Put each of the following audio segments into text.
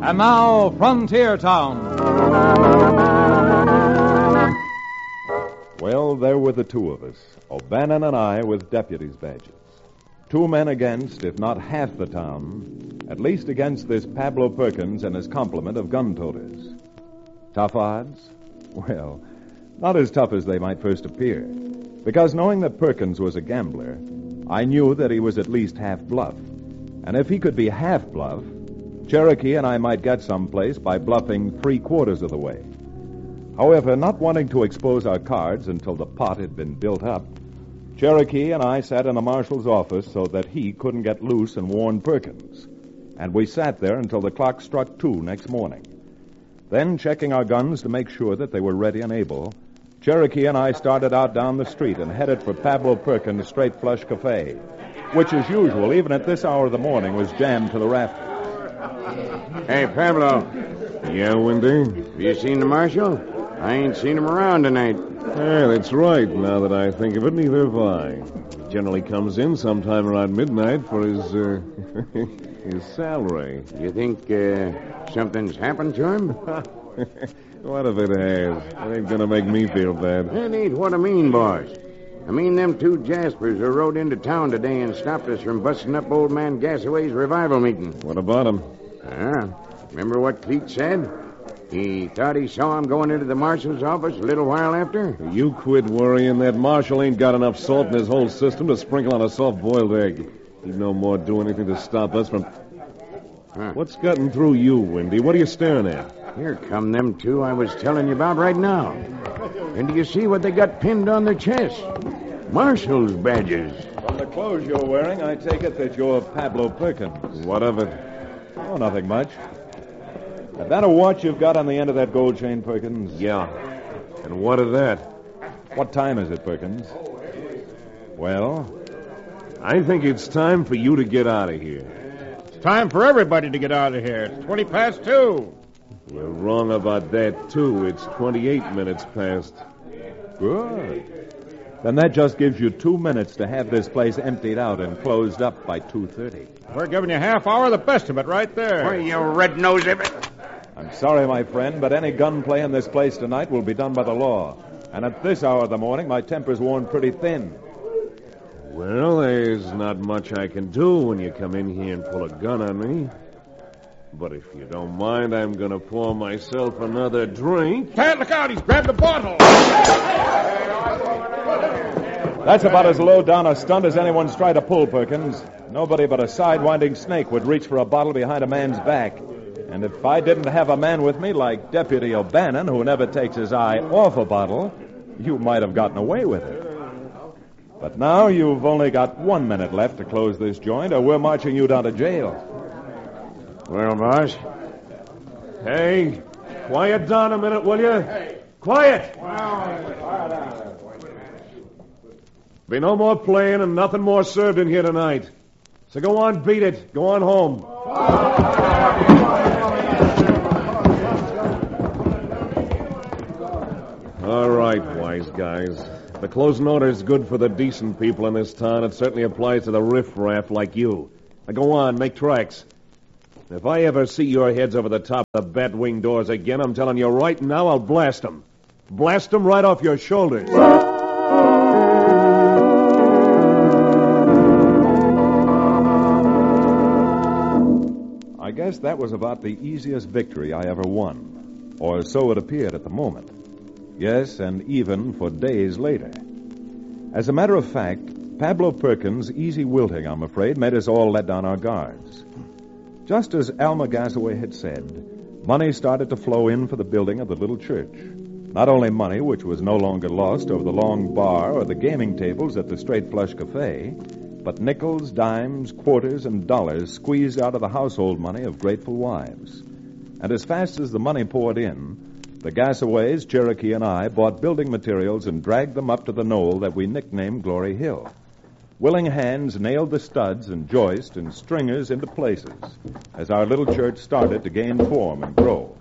And now, Frontier Town. Well, there were the two of us, O'Bannon and I, with deputies' badges. Two men against, if not half the town, at least against this Pablo Perkins and his complement of gun-toters. Tough odds? Well, not as tough as they might first appear. Because knowing that Perkins was a gambler, I knew that he was at least half bluff. And if he could be half bluff, Cherokee and I might get someplace by bluffing 3/4 of the way. However, not wanting to expose our cards until the pot had been built up, Cherokee and I sat in the marshal's office so that he couldn't get loose and warn Perkins. And we sat there until the clock struck 2 next morning. Then, checking our guns to make sure that they were ready and able, Cherokee and I started out down the street and headed for Pablo Perkins' Straight Flush Cafe, which, as usual, even at this hour of the morning, was jammed to the rafters. Hey, Pablo. Yeah, Windy? Have you seen the marshal? I ain't seen him around tonight. Yeah, that's right. Now that I think of it, neither have I. He generally comes in sometime around midnight for his, his salary. You think, something's happened to him? What if it has? It ain't gonna make me feel bad. That ain't what I mean, boss. I mean them two Jaspers who rode into town today and stopped us from busting up old man Gasaway's revival meeting. What about him? Remember what Cleet said? He thought he saw him going into the marshal's office a little while after? You quit worrying. That marshal ain't got enough salt in his whole system to sprinkle on a soft-boiled egg. He'd no more do anything to stop us from... What's gotten through you, Windy? What are you staring at? Here come them two I was telling you about right now. And do you see what they got pinned on their chests? Marshal's badges. From the clothes you're wearing, I take it that you're Pablo Perkins. What of it? Oh, nothing much. Is that a watch you've got on the end of that gold chain, Perkins? Yeah. And what of that? What time is it, Perkins? Well? I think it's time for you to get out of here. It's time for everybody to get out of here. It's 2:20. You're wrong about that, too. It's 28 minutes past. Good. Then that just gives you 2 minutes to have this place emptied out and closed up by 2:30. We're giving you half hour, the best of it, right there. Why, you red-nosed... I'm sorry, my friend, but any gunplay in this place tonight will be done by the law. And at this hour of the morning, my temper's worn pretty thin. Well, there's not much I can do when you come in here and pull a gun on me. But if you don't mind, I'm going to pour myself another drink. Pat, look out. He's grabbed the bottle. That's about as low down a stunt as anyone's tried to pull, Perkins. Nobody but a sidewinding snake would reach for a bottle behind a man's back. And if I didn't have a man with me like Deputy O'Bannon, who never takes his eye off a bottle, you might have gotten away with it. But now you've only got 1 minute left to close this joint, or we're marching you down to jail. Well, boss? Hey, quiet down a minute, will you? Quiet! Be no more playing and nothing more served in here tonight. So go on, beat it. Go on home. All right, wise guys. The closing order is good for the decent people in this town. It certainly applies to the riffraff like you. Now go on, make tracks. If I ever see your heads over the top of the Batwing doors again, I'm telling you right now, I'll blast them. Blast them right off your shoulders. I guess that was about the easiest victory I ever won. Or so it appeared at the moment. Yes, and even for days later. As a matter of fact, Pablo Perkins' easy wilting, I'm afraid, made us all let down our guards. Just as Alma Gasaway had said, money started to flow in for the building of the little church. Not only money, which was no longer lost over the long bar or the gaming tables at the Straight Flush Cafe, but nickels, dimes, quarters, and dollars squeezed out of the household money of grateful wives. And as fast as the money poured in, the Gasaways, Cherokee, and I bought building materials and dragged them up to the knoll that we nicknamed Glory Hill. Willing hands nailed the studs and joists and stringers into places as our little church started to gain form and grow.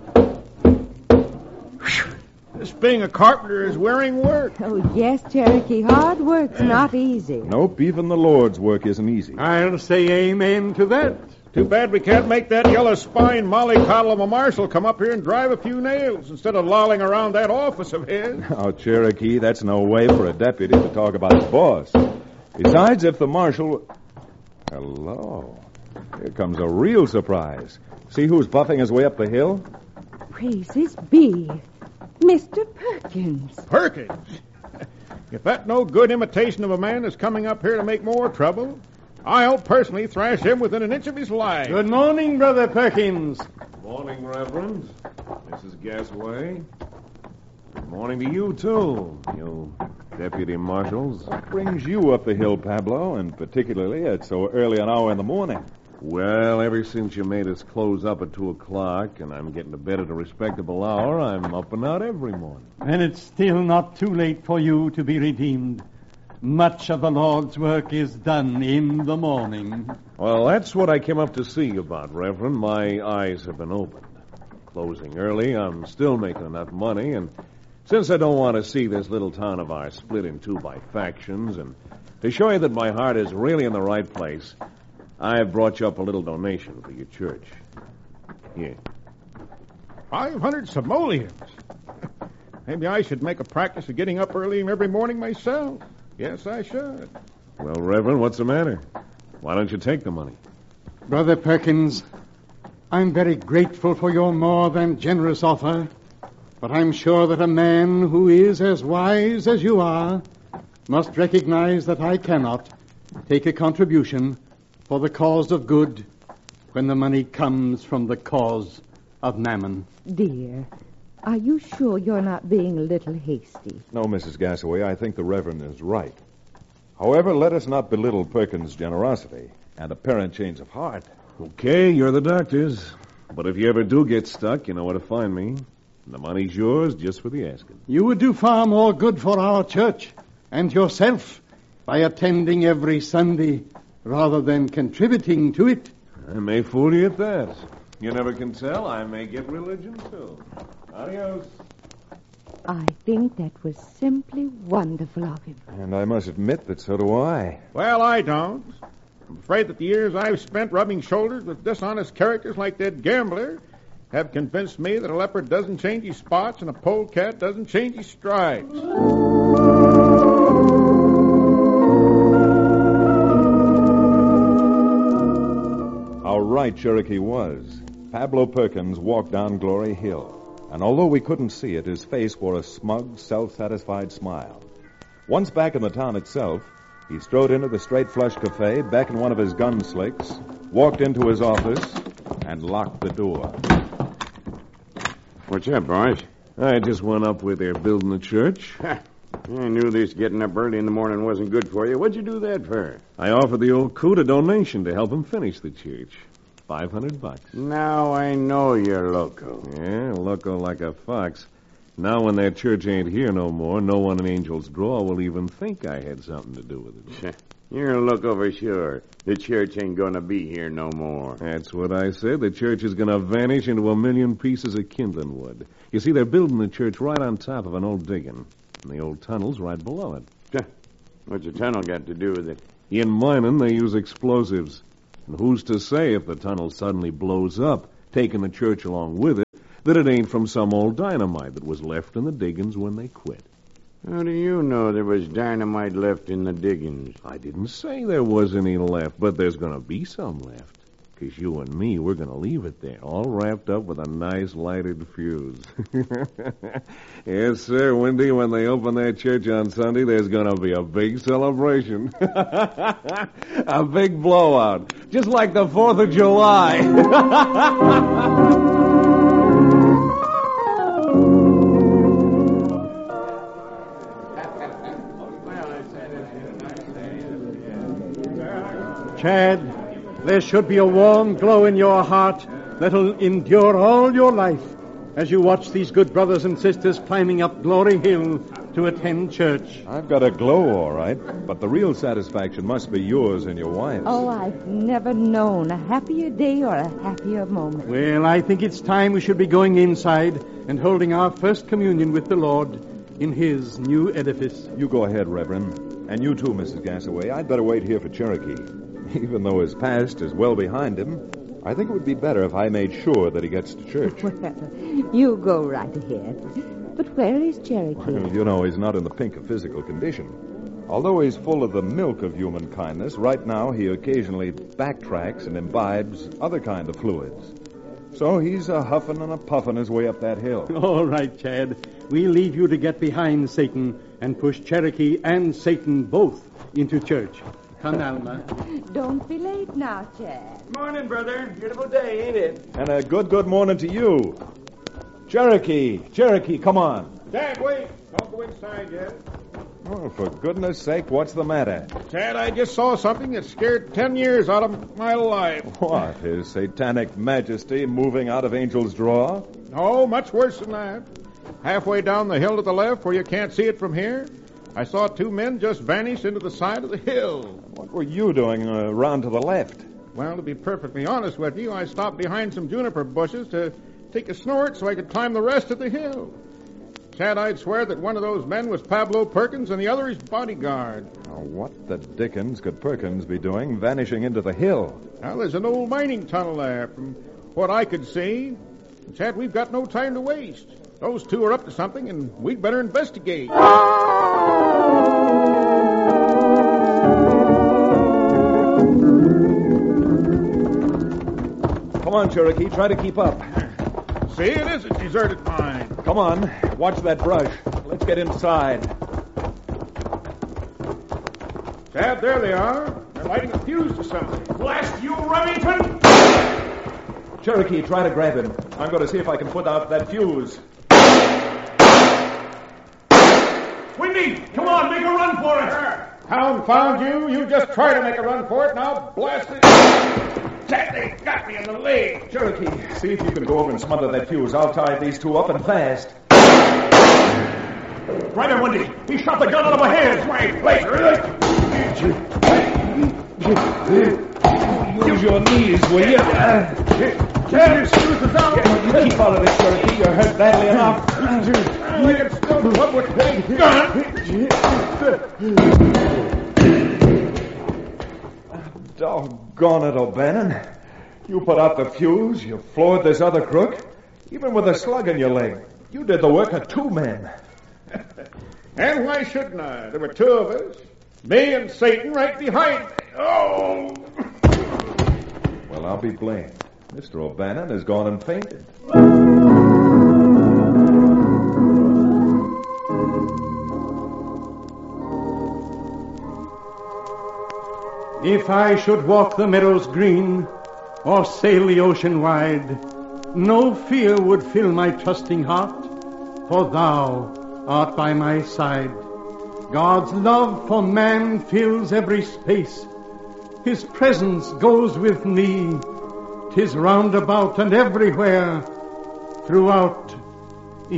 This being a carpenter is wearing work. Oh, yes, Cherokee. Hard work's not easy. Nope, even the Lord's work isn't easy. I'll say amen to that. Too bad we can't make that yellow spine mollycoddle of a marshal come up here and drive a few nails instead of lolling around that office of his. Now, Cherokee, that's no way for a deputy to talk about his boss. Besides, if the marshal... Hello. Here comes a real surprise. See who's buffing his way up the hill? Praises be. Mr. Perkins. Perkins! If that no good imitation of a man is coming up here to make more trouble, I'll personally thrash him within an inch of his life. Good morning, Brother Perkins. Morning, Reverend. Mrs. Gasaway. Good morning to you, too, you deputy marshals. What brings you up the hill, Pablo, and particularly at so early an hour in the morning? Well, ever since you made us close up at 2 o'clock and I'm getting to bed at a respectable hour, I'm up and out every morning. And it's still not too late for you to be redeemed. Much of the Lord's work is done in the morning. Well, that's what I came up to see you about, Reverend. My eyes have been opened. Closing early, I'm still making enough money, and since I don't want to see this little town of ours split in two by factions, and to show you that my heart is really in the right place, I've brought you up a little donation for your church. Here. 500 simoleons. Maybe I should make a practice of getting up early every morning myself. Yes, I should. Well, Reverend, what's the matter? Why don't you take the money? Brother Perkins, I'm very grateful for your more than generous offer, but I'm sure that a man who is as wise as you are must recognize that I cannot take a contribution for the cause of good when the money comes from the cause of mammon. Dear, are you sure you're not being a little hasty? No, Mrs. Gasaway, I think the Reverend is right. However, let us not belittle Perkins' generosity and apparent change of heart. Okay, you're the doctors. But if you ever do get stuck, you know where to find me. The money's yours just for the asking. You would do far more good for our church and yourself by attending every Sunday rather than contributing to it. I may fool you at that. You never can tell. I may get religion, too. Adios. I think that was simply wonderful of him. And I must admit that so do I. Well, I don't. I'm afraid that the years I've spent rubbing shoulders with dishonest characters like that gambler have convinced me that a leopard doesn't change his spots and a polecat doesn't change his stripes. How right Cherokee was. Pablo Perkins walked down Glory Hill, and although we couldn't see it, his face wore a smug, self-satisfied smile. Once back in the town itself, he strode into the Straight Flush Cafe, beckoned one of his gun slicks, walked into his office, and locked the door. What's up, boys? I just went up where they're building the church. I knew this getting up early in the morning wasn't good for you. What'd you do that for? I offered the old coot a donation to help him finish the church. $500. Now I know you're loco. Yeah, loco like a fox. Now when that church ain't here no more, no one in Angel's Draw will even think I had something to do with it. You're a loco for sure. The church ain't gonna be here no more. That's what I said. The church is gonna vanish into 1,000,000 pieces of kindling wood. You see, they're building the church right on top of an old digging, and the old tunnel's right below it. What's the tunnel got to do with it? In mining, they use explosives. And who's to say if the tunnel suddenly blows up, taking the church along with it, that it ain't from some old dynamite that was left in the diggings when they quit? How do you know there was dynamite left in the diggings? I didn't say there was any left, but there's going to be some left. Because you and me, we're going to leave it there, all wrapped up with a nice lighted fuse. Yes, sir, Wendy, when they open their church on Sunday, there's going to be a big celebration. A big blowout, just like the 4th of July. Chad, there should be a warm glow in your heart that'll endure all your life as you watch these good brothers and sisters climbing up Glory Hill to attend church. I've got a glow, all right, but the real satisfaction must be yours and your wife's. Oh, I've never known a happier day or a happier moment. Well, I think it's time we should be going inside and holding our first communion with the Lord in his new edifice. You go ahead, Reverend. And you too, Mrs. Gasaway. I'd better wait here for Cherokee. Even though his past is well behind him, I think it would be better if I made sure that he gets to church. Well, you go right ahead. But where is Cherokee? Well, you know, he's not in the pink of physical condition. Although he's full of the milk of human kindness, right now he occasionally backtracks and imbibes other kind of fluids. So he's a huffing and a puffing his way up that hill. All right, Chad. We leave you to get behind Satan and push Cherokee and Satan both into church. Come, Alma. Don't be late now, Chad. Morning, brother. Beautiful day, ain't it? And a good morning to you. Cherokee, come on. Dad, wait. Don't go inside yet. Oh, for goodness sake, what's the matter? Chad, I just saw something that scared 10 years out of my life. What, His Satanic Majesty moving out of Angel's Draw? No, much worse than that. Halfway down the hill to the left, where you can't see it from here, I saw two men just vanish into the side of the hill. What were you doing around to the left? Well, to be perfectly honest with you, I stopped behind some juniper bushes to take a snort so I could climb the rest of the hill. Chad, I'd swear that one of those men was Pablo Perkins and the other his bodyguard. Now, what the dickens could Perkins be doing vanishing into the hill? Well, there's an old mining tunnel there, from what I could see. Chad, we've got no time to waste. Those two are up to something, and we'd better investigate. Come on, Cherokee, try to keep up. See, it is a deserted mine. Come on, watch that brush. Let's get inside. Chad, there they are. They're lighting a fuse to something. Blast you, Remington! Cherokee, try to grab him. I'm going to see if I can put out that fuse. Windy, come on, make a run for it! Hound found you. You just try to make a run for it. Now blast it. Chad, they got me in the leg. Cherokee, see if you can go over and smother that fuse. I'll tie these two up and fast. Right there, Windy. He shot the gun out of my hands. My place, really? Use your knees, will you? Chad, his fuse is out. You keep out of this, Cherokee. You're hurt badly enough. I can still club with big gun. Doggone it, O'Bannon. You put out the fuse, you floored this other crook, even with a slug in your leg. You did the work of two men. And why shouldn't I? There were two of us. Me and Satan right behind me. Oh! Well, I'll be blamed. Mr. O'Bannon has gone and fainted. If I should walk the meadows green or sail the ocean wide, no fear would fill my trusting heart, for thou art by my side. God's love for man fills every space. His presence goes with me. 'Tis round about and everywhere, throughout